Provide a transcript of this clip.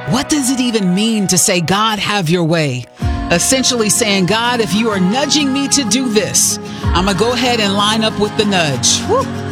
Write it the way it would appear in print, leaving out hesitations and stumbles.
What does it even mean to say, God, have your way? Essentially saying, God, if you are nudging me to do this, I'm going to go ahead and line up with the nudge. Woo.